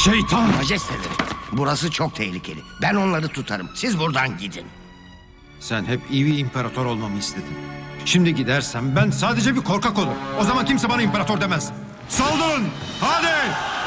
Şeytan! Majesteleri, burası çok tehlikeli. Ben onları tutarım. Siz buradan gidin. Sen hep iyi bir imparator olmamı istedin. Şimdi gidersem ben sadece bir korkak olurum. O zaman kimse bana imparator demez. Saldırın! Hadi!